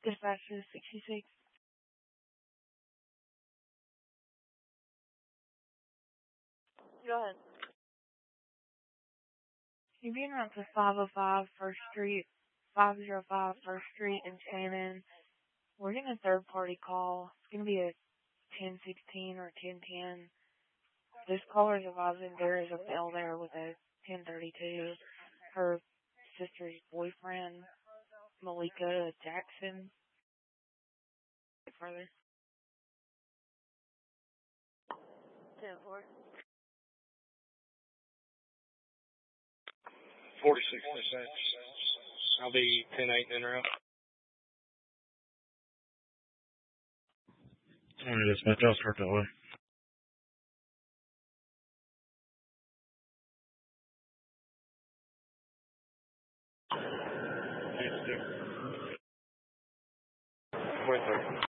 Dispatch to 66. Go ahead. You're being around to 505 First Street, 505 First Street in Shannon. We're getting a third-party call. It's going to be a 1016 or 1010. This caller is advising there is a bill there with a 1032. Her sister's boyfriend, Malika Jackson. Further. 10-4. 46%. I'll be 10-8 in a row. Dispatch, I'll start that way. Wait there.